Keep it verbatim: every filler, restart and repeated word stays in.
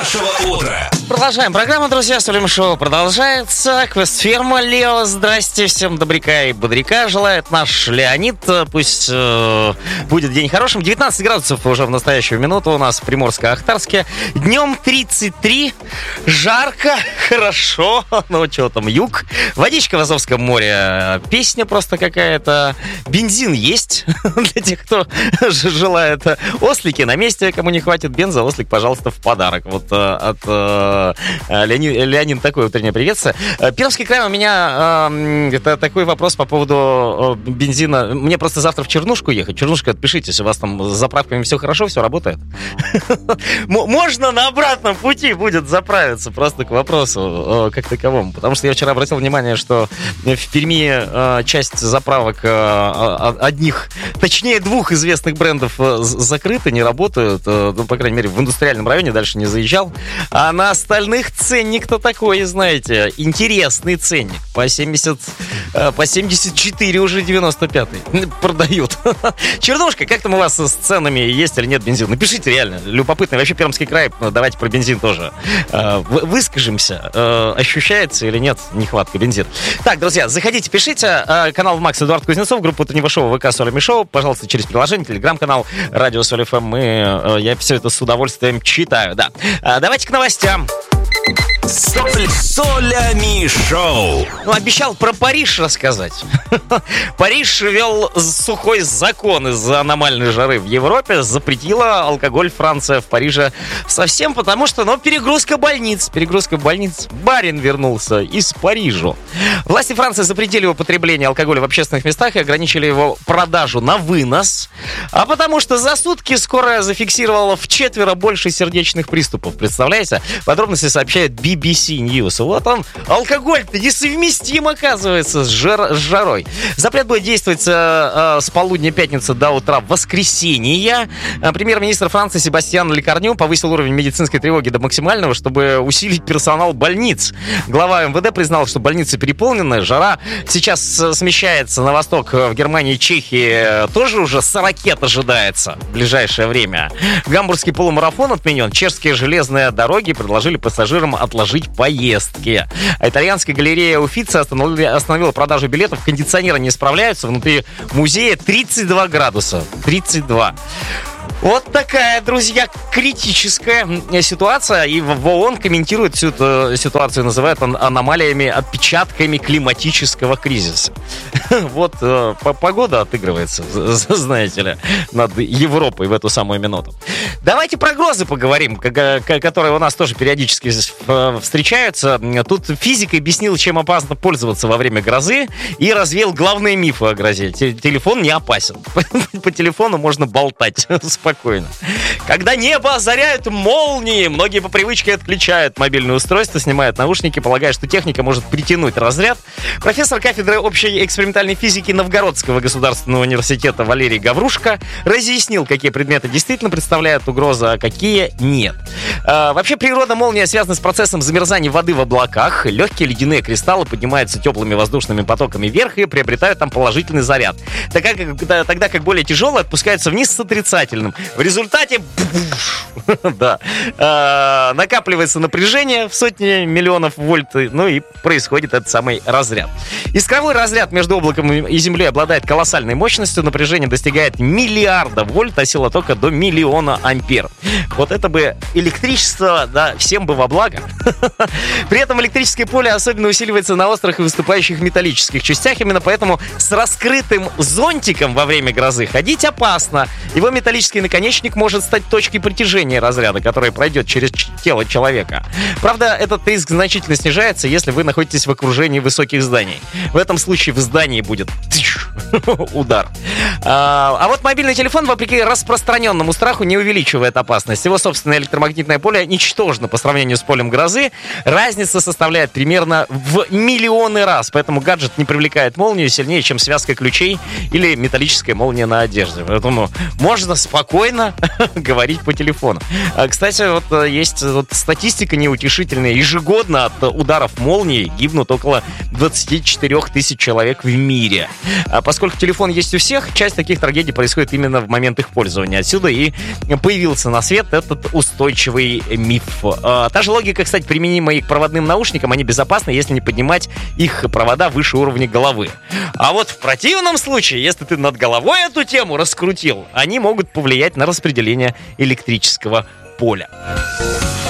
Утро. Продолжаем программу, друзья. Солим шоу продолжается. Квестферма Лео. Здрасте. Всем добряка и бодряка желает наш Леонид. Пусть э, будет день хорошим. девятнадцать градусов уже в настоящую минуту у нас в Приморско-Ахтарске. Днем тридцать три. Жарко. Хорошо. Ну, что там, юг. Водичка в Азовском море. Песня просто какая-то. Бензин есть для тех, кто желает. Ослики на месте. Кому не хватит бенза, ослик, пожалуйста, в подарок. Вот от э, Леонид, Леонид, такое утреннее приветствие. Пермский край, у меня э, это такой вопрос по поводу э, бензина. Мне просто завтра в Чернушку ехать. Чернушка, отпишитесь, у вас там с заправками все хорошо, все работает. Можно на обратном пути будет заправиться, просто к вопросу как таковому. Потому что я вчера обратил внимание, что в Перми часть заправок одних, точнее двух известных брендов закрыты, не работают. Ну, по крайней мере, в индустриальном районе дальше не заезжал. А на остальных ценник-то такой, знаете, интересный ценник. По семьдесят, по семьдесят четыре уже девяносто пятый продают. Чернушка, как там у вас с ценами, есть или нет бензина? Напишите, реально, любопытно. Вообще Пермский край, давайте про бензин тоже выскажемся. Ощущается или нет нехватка бензина? Так, друзья, заходите, пишите. Канал Макс Эдуард Кузнецов, группа утреннего шоу ВК Солями Шоу. Пожалуйста, через приложение, телеграм-канал, радио Соль эф эм. Мы, я все это с удовольствием читаю, да. Давайте к новостям. Соль, Солями Шоу. Ну, обещал про Париж рассказать. Париж ввел сухой закон из-за аномальной жары в Европе. Запретила алкоголь Франция в Париже совсем, потому что, ну, перегрузка больниц. Перегрузка больниц. Барин вернулся из Парижа. Власти Франции запретили употребление алкоголя в общественных местах и ограничили его продажу на вынос. А потому что за сутки скорая зафиксировала вчетверо больше сердечных приступов. Представляете? Подробности сообщает би би си News. Вот он, алкоголь-то несовместим, оказывается, с, жар, с жарой. Запрет будет действовать э, с полудня пятницы до утра воскресенья. Премьер-министр Франции Себастьян Лекарню повысил уровень медицинской тревоги до максимального, чтобы усилить персонал больниц. Глава эм вэ дэ признал, что больницы переполнены. Жара сейчас смещается на восток. В Германии и Чехии тоже уже сорокет ожидается в ближайшее время. Гамбургский полумарафон отменен. Чешские железные дороги предложили пассажирам отложить поездки. А итальянская галерея Уффици остановила, остановила продажу билетов. Кондиционеры не справляются. Внутри музея тридцать два градуса. тридцать два. Вот такая, друзья, критическая ситуация. И в ООН комментируют всю эту ситуацию, называют аномалиями, отпечатками климатического кризиса. Вот погода отыгрывается, знаете ли, над Европой в эту самую минуту. Давайте про грозы поговорим, которые у нас тоже периодически встречаются. Тут физик объяснил, чем опасно пользоваться во время грозы, и развеял главные мифы о грозе. Телефон не опасен. По телефону можно болтать спокойно. Когда небо озаряют молнии, многие по привычке отключают мобильное устройство, снимают наушники, полагая, что техника может притянуть разряд. Профессор кафедры общей экспериментальной физики Новгородского государственного университета Валерий Гаврушко разъяснил, какие предметы действительно представляют угрозу, а какие нет. А, вообще, природа молнии связана с процессом замерзания воды в облаках. Легкие ледяные кристаллы поднимаются теплыми воздушными потоками вверх и приобретают там положительный заряд. Тогда как, тогда как более тяжелые отпускаются вниз с отрицательным. В результате да, э, накапливается напряжение в сотни миллионов вольт, ну и происходит этот самый разряд. Искровой разряд между облаком и Землей обладает колоссальной мощностью, напряжение достигает миллиарда вольт, а сила тока до миллиона ампер. Вот это бы электричество, да, всем бы во благо. При этом электрическое поле особенно усиливается на острых и выступающих металлических частях, именно поэтому с раскрытым зонтиком во время грозы ходить опасно. Его металлический наконечник может стать точкой притяжения разряда, который пройдет через тело человека. Правда, этот риск значительно снижается, если вы находитесь в окружении высоких зданий. В этом случае в здании будет удар. А, а вот мобильный телефон, вопреки распространенному страху, не увеличивает опасность. Его собственное электромагнитное поле ничтожно по сравнению с полем грозы. Разница составляет примерно в миллионы раз, поэтому гаджет не привлекает молнию сильнее, чем связка ключей или металлическая молния на одежде. Поэтому можно спокойно говорить по телефону. А, кстати, вот есть вот статистика неутешительная. Ежегодно от ударов молнии гибнут около двадцать четыре тысячи человек в мире. А поскольку телефон есть у всех, чаще часть таких трагедий происходит именно в момент их пользования. Отсюда и появился на свет этот устойчивый миф. А, та же логика, кстати, применима и к проводным наушникам. Они безопасны, если не поднимать их провода выше уровня головы. А вот в противном случае, если ты над головой эту тему раскрутил, они могут повлиять на распределение электрического поля.